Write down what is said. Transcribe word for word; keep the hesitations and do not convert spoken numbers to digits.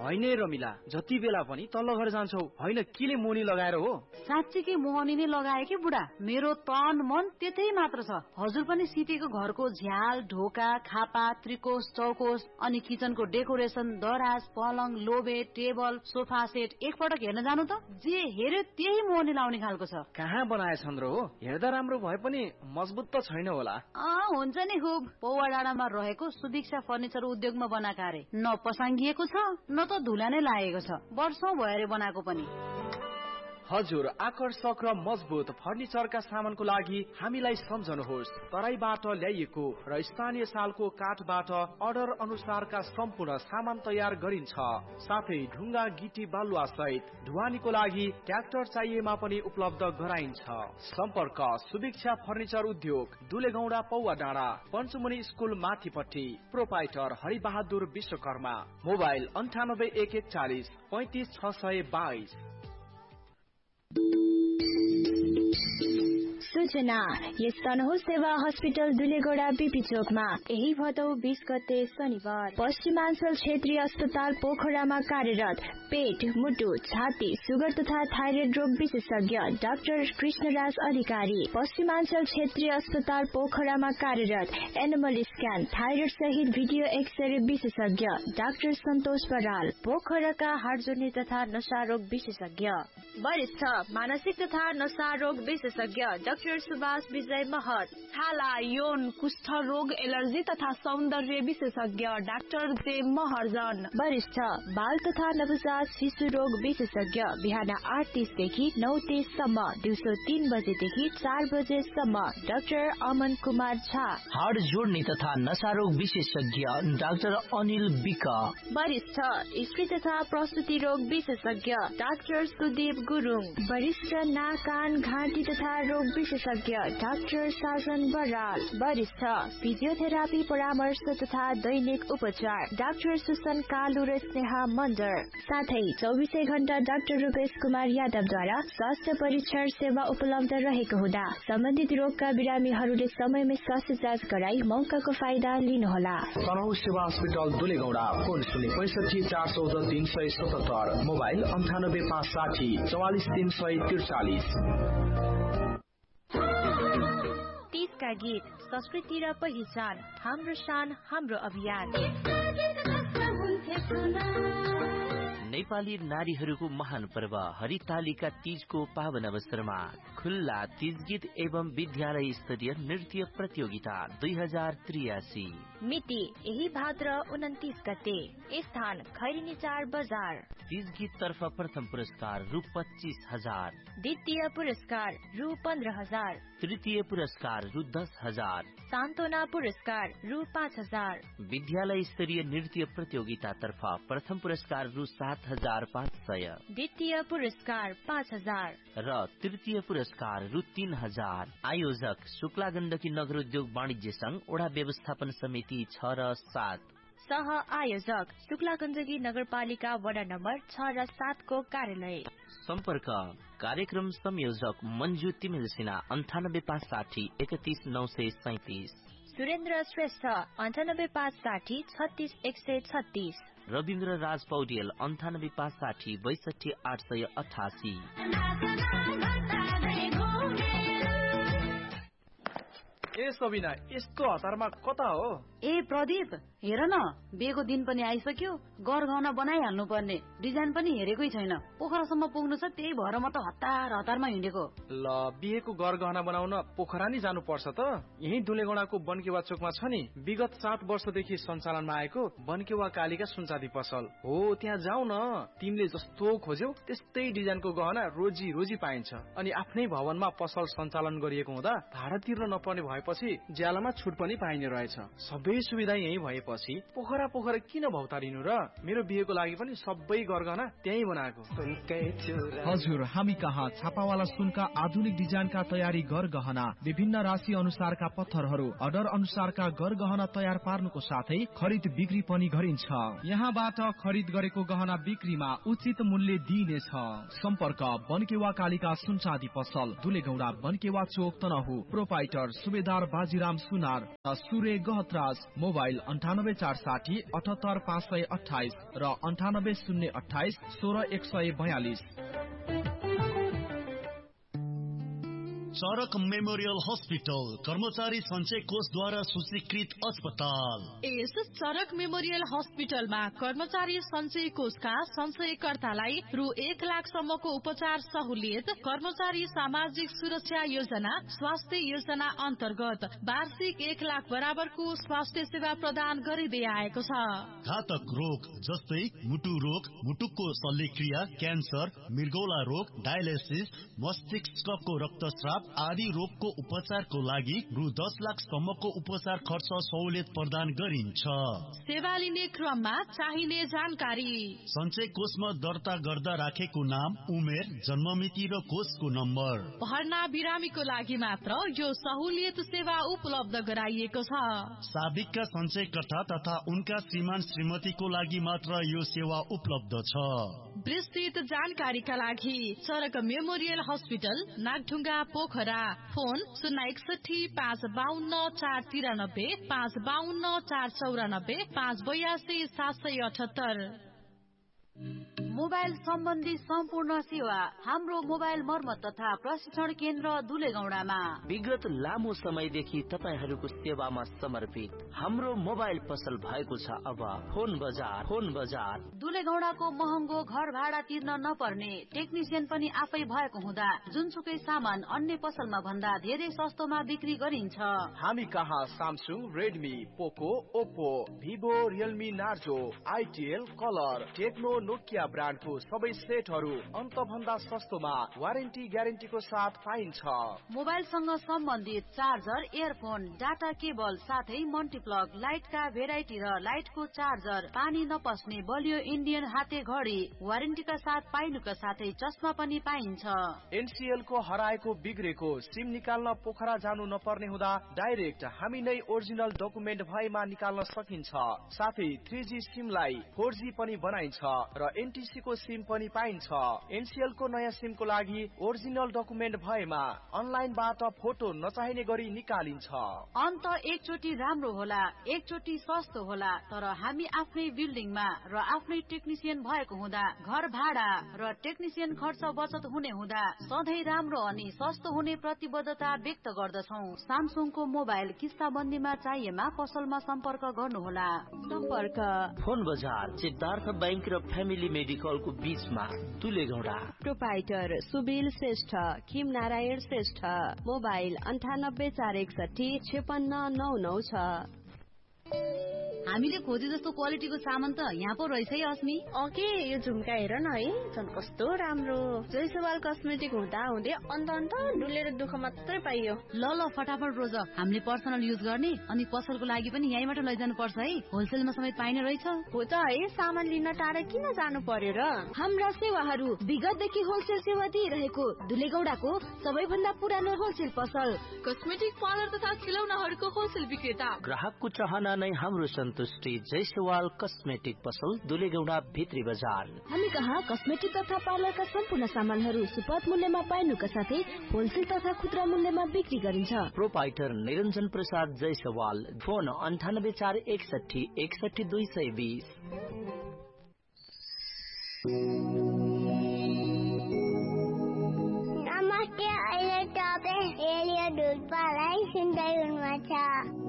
होइन रमिला, जति बेला पनि तल्लो घर जान्छौ, होइन किले मोनी लगाएर हो? साँच्चीकै मोहनी नै लगाए कि बुढा, मेरो तन मन त्यतै मात्र छ। हजुर पनि सिटीको घरको झ्याल, ढोका, खापा, त्रिकोश, चौकोश अनि किचनको डेकोरेसन, दराज, पलङ, लोबे, टेबल, सोफा सेट एकपटक हेर्न जानु त, जे हेर्यो त्यही मोहनी लाउने खालको छ। कहाँ बनाएछन् र हो? हेर्दा राम्रो भए पनि मजबुत त छैन होला। अँ हुन्छ नि, खुब पौवा डाँडामा रहेको सुदीक्षा फर्निचर उद्योगमा बनाएको अरे। न पसाङ्गिएको छ न त धुला नै लागेको छ, वर्षौं भएर बनाएको पनि। हजुर, आकर्षक र मजबुत फर्निचरका सामानको लागि हामीलाई सम्झनुहोस्। तराईबाट ल्याइएको र स्थानीय सालको काठबाट अर्डर अनुसारका सम्पूर्ण सामान तयार गरिन्छ। साथै ढुङ्गा, गिटी, बालुवा सहित ढुवानीको लागि ट्र्याक्टर चाहिएमा पनि उपलब्ध गराइन्छ। सम्पर्क सुदीक्षा फर्निचर उद्योग, दुलेगौडा, पौवा डाँडा, पञ्चमुनि स्कुल माथिपट्टि। प्रोपाइटर हरिबहादुर विश्वकर्मा। मोबाइल अन्ठानब्बे एक एकचालिस पैंतिस छ सय बाइस। सूचना, यस तनहुँ सेवा हस्पिटल दुलेगौडा बीपी चोकमा यही भदौ बीस गते शनिबार पश्चिमाञ्चल क्षेत्रीय अस्पताल पोखरामा कार्यरत पेट, मुटु, छाती, सुगर तथा थाइरोइड रोग विशेषज्ञ डाक्टर कृष्णराज अधिकारी, पश्चिमाञ्चल क्षेत्रीय अस्पताल पोखरामा कार्यरत एनिमल स्क्यान, थाइरोइड सहित भिडियो एक्सरे विशेषज्ञ डाक्टर सन्तोष बराल, पोखराका हाड जोड्ने तथा नशा रोग विशेषज्ञ, वरिष्ठ मानसिक तथा नशा रोग विशेषज्ञ डाक्टर सुभाष विजय महत, छाला, यौन, कुष्ठ रोग, एलर्जी तथा सौन्दर्य विशेषज्ञ डाक्टर जे महर्जन, वरिष्ठ बाल तथा नवजात शिशु रोग विशेषज्ञ बिहान आठ तीसदेखि नौ तीससम्म, दिउँसो तीन बजेदेखि चार बजेसम्म डाक्टर अमन कुमार झा, हाड जोड्ने तथा नशा रोग विशेषज्ञ डाक्टर अनिल विक, वरिष्ठ स्त्री तथा प्रसुति रोग विशेषज्ञ डाक्टर सुदीप गुरुङ, वरिष्ठ नाक, कान, घाँटी तथा रोग विशेषज्ञ डाक्टर साजन बराल, वरिष्ठ फिजियोथेरापी परामर्श तथा दैनिक उपचार डाक्टर सुसन कालु र स्नेहा मण्डर, साथै चौबिसै घण्टा डाक्टर रूपेश कुमार यादवद्वारा स्वास्थ्य परीक्षण सेवा उपलब्ध रहेको हुँदा सम्बन्धित रोगका बिरामीहरूले समयमै स्वास्थ्य जाँच गराई मौकाको फाइदा लिनुहोला। तनहुँ सेवा हस्पिटल दुलेगौडा, फोन शून्य पैंसठी चार चौध तीन सय सतहत्तर, मोबाइल अन्ठानब्बे पाँच साठी चौवालिस तीन सय त्रिचालिस। तीजका गीत, संस्कृति र पहिचान, हाम्रो शान हाम्रो अभियान। नेपाली नारीहरूको महान पर्व हरितालिका तीजको पावन अवसरमा खुल्ला तीज गीत एवं विद्यालय स्तरीय नृत्य प्रतियोगिता दुई हजार त्रियासी, मिति यही भाद्र उन्तीस गते, स्थान खैरिनी चार बजार। तीज गीत तर्फ प्रथम पुरस्कार रु पच्चीस हजार, द्वितीय पुरस्कार रु पन्ध्र हजार, तृतीय पुरस्कार रु दस हजार, सान्त्वना पुरस्कार रु पाँच हजार। विद्यालय स्तरीय नृत्य प्रतियोगिता तर्फ प्रथम पुरस्कार रु सात हजार पाँच सय, द्वितीय पुरस्कार पाँच हजार र तृतीय पुरस्कार रु तीन हजार। आयोजक शुक्ला गण्डकी नगर उद्योग वाणिज्य संघ वडा व्यवस्थापन समिति छ र सात। सह आयोजक शुक्ला गण्डकी नगरपालिका वडा नम्बर छ र सात को कार्यालय। सम्पर्क कार्यक्रम संयोजक मञ्जु तिमिल सिन्हा अन्ठानब्बे पाँच साठी एकतीस नौ सय सैतिस, सुरेन्द्र श्रेष्ठ अन्ठानब्बे पाँच साठी छत्तीस एक सय छत्तीस, रविन्द्र राज पौडेल अन्ठानब्बे पाँच साठी बैसठी आठ सय अठासी। ए सबिना, यस्तो हतारमा कता हो? ए प्रदीप, हेर न, बिहेको दिन पनि आइसक्यो, गरगहना बनाइहाल्नु पर्ने, डिजाइन पनि हेरेकै छैन, पोखरासम्म पुग्नु छ, त्यही भएर म त हतार हतारमा हिँडेको। ल, बिहेको गरगहना बनाउन पोखरा नै जानु पर्छ त? यही दुलेगौडाको बनकेवा चोकमा छ नि, विगत सात वर्षदेखि सञ्चालनमा आएको बनकेवा कालिका सुनचाँदी पसल हो, त्यहाँ जाऊ न। तिमीले जस्तो खोज्यौ त्यस्तै डिजाइनको गहना रोजी रोजी पाइन्छ, अनि आफ्नै भवनमा पसल सञ्चालन गरिएको हुँदा भाडा तिर्न नपर्ने भएपछि ज्यालामा छुट पनि पाइने रहेछ। सबै सुविधा यही भएपछि पोखरा पोखरा किन भौतारिनु र? मेरो बिहेको लागि पनि सबै गरगहना त्यही बनाएको। हजुर, हामी कहाँ छापावाला सुनका आधुनिक डिजाइनका तयारी गरगहना, विभिन्न राशि अनुसारका पत्थरहरू, अर्डर अनुसारका गरगहना तयार पार्नुको साथै खरिद बिक्री पनि गरिन्छ। यहाँबाट खरिद गरेको गहना बिक्रीमा उचित मूल्य दिइनेछ। सम्पर्क बनकेवा कालिका सुनचाँदी पसल, दुलेगौडा, बनकेवा चोक, तनहुँ। प्रोपाइटर सुबेदार ठेकेदार बाजीराम सुनार र सुरे गहतराज। मोबाइल अन्ठानब्बे चार साठी अठहत्तर पाँच सय अठाइस र अन्ठानब्बे शून्य अठाइस सोह्र एक सय बयालिस। चरक मेमोरियल हस्पिटल कर्मचारी सञ्चय कोषद्वारा सूचीकृत अस्पताल। यस चरक मेमोरियल हस्पिटलमा कर्मचारी सञ्चय कोषका सञ्चयकर्तालाई रु एक लाखसम्मको उपचार सहुलियत, कर्मचारी सामाजिक सुरक्षा योजना, स्वास्थ्य योजना अन्तर्गत वार्षिक एक लाख बराबरको स्वास्थ्य सेवा प्रदान गरिँदै आएको छ। घातक रोग जस्तै मुटु रोग, मुटुको शल्यक्रिया, क्यान्सर, मृगौला रोग, डायलिसिस, मस्तिष्कको रक्तस्राव आदि रोगको उपचारको लागि रु दस लाखसम्मको उपचार खर्च सहुलियत प्रदान गरिन्छ। सेवा लिने क्रममा चाहिने जानकारी। सञ्चय कोषमा दर्ता गर्दा राखेको नाम, उमेर, जन्ममिति र कोषको नम्बर। भर्ना बिरामीको लागि मात्र यो सहुलियत सेवा उपलब्ध गराइएको छ। साबिकका सञ्चयकर्ता तथा उनका श्रीमान श्रीमतीको लागि मात्र यो सेवा उपलब्ध छ। विस्तृत जानकारीका लागि चरक memorial hospital Nagdhunga Pokhara. Phone शून्य एकसठी पाँच बाहन्न चार तिरानब्बे, पाँच बाहन्न चार चौरानब्बे, पाँच बयासी सात सय अठहत्तर। मोबाइल सम्बन्धी सम्पूर्ण सेवा हाम्रो मोबाइल मर्मत तथा प्रशिक्षण केन्द्र दुलेगौडामा। विगत लामो समयदेखि तपाईहरूको सेवामा समर्पित हाम्रो मोबाइल पसल भएको छ अब फोन बजार। फोन बजार दुलेगौडाको महँगो घर भाडा तिर्न नपर्ने, टेक्निसियन पनि आफै भएको हुँदा जुनसुकै सामान अन्य पसलमा भन्दा धेरै सस्तोमा बिक्री गरिन्छ। हामी कहाँ सामसुङ, रेडमी, पोको, Oppo, Vivo, Realme, Narzo, आइटिएल, colour, Tecno, Nokia ब्रान्डको सबै सेटहरू अन्त भन्दा सस्तोमा वारेन्टी ग्यारेन्टीको साथ पाइन्छ। मोबाइलसँग सम्बन्धित चार्जर, इयरफोन, डाटा केबल साथै मल्टिप्लग, लाइटका भेराइटी र लाइटको चार्जर, पानी नपस्ने बलियो इन्डियन हाते घडी वारेन्टीका साथ पाइनुका साथै चस्मा पनि पाइन्छ। एनसीएल को हराएको बिग्रेको सिम निकाल्न पोखरा जानु नपर्ने हुँदा डाइरेक्ट हामी नै ओरिजिनल डकुमेन्ट भएमा निकाल्न सकिन्छ। साथै थ्री जी सिमलाई फोर जी पनि बनाइन्छ र एनटीसी को सिम पनि पाइन्छ। एनसीएल को नयाँ सिम को लागि ओरिजिनल डकुमेन्ट भएमा अनलाइनबाट फोटो नचाहिने गरी निकालिन्छ। अन्त एकचोटि राम्रो होला, एकचोटि सस्तो होला, तर हामी आफ्नै बिल्डिङमा र आफ्नै टेक्निसियन भएको हुँदा घर भाडा र टेक्निसियन खर्च बचत हुने हुँदा सधैँ राम्रो अनि सस्तो हुने प्रतिबद्धता व्यक्त गर्दछौँ। सामसुङको मोबाइल किस्ताबन्दीमा चाहिएमा पसलमा सम्पर्क गर्नुहोला। सम्पर्क फोन बजार सिद्धार्थ बैंक र फ्यामिली मेडिकलको बीचमा दुलेगौडा। प्रोपाइटर सुबिल श्रेष्ठ, खिम नारायण श्रेष्ठ। मोबाइल अन्ठानब्बे चार एकसठी छेपन्न नौ नौ छ। हामीले खोजे जस्तो क्वालिटीको सामान त यहाँ पो रहेछ है अस्मी। ओके यो झुम्का हेर न है, झन् कस्तो राम्रो। जयसवाल कस्मेटिक हुँदा हुँदै अन्त अन्त डुलेर दुःख मात्रै पाइयो। ल ल फटाफट रोज, हामीले पर्सनल युज गर्ने अनि पसलको लागि पनि यहीँबाट लैजानु पर्छ है, होलसेलमा समेत पाइने रहेछ। हो त है, सामान लिन टाढा किन जानु पर्यो र। हाम्रा सेवाहरू विगतदेखि होलसेल सेवा दिइरहेको दुलेगौडाको सबैभन्दा पुरानो होलसेल पसल, कस्मेटिक पार्लर तथा खिलौनाहरूको होलसेल विक्रेता। ग्राहकको चाहना नै हाम्रो सन्तुष्टि। जयसवाल कस्मेटिक पसल दुलेगौडा भित्री बजार। हामी कहाँ कस्मेटिक तथा पार्लरका सम्पूर्ण सामानहरू सुपथ मूल्यमा पाइनुका साथै होलसेल तथा खुद्रा मूल्यमा बिक्री गरिन्छ। प्रोपाइटर निरञ्जन प्रसाद जयसवाल। फोन अन्ठानब्बे चार एकसठी एकसठी दुई सय बिस। नमस्ते, अहिले तपाईँ रेडियो ढुल्पालाई सुन्दै हुनुहुन्छ।